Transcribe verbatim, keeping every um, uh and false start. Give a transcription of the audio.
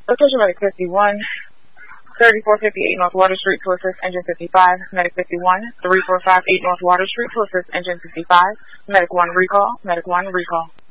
Location Medic fifty-one, thirty-four fifty-eight North Water Street to assist Engine fifty-five. Medic fifty-one, thirty-four fifty-eight North Water Street to assist Engine fifty-five. Medic one recall. Medic one recall.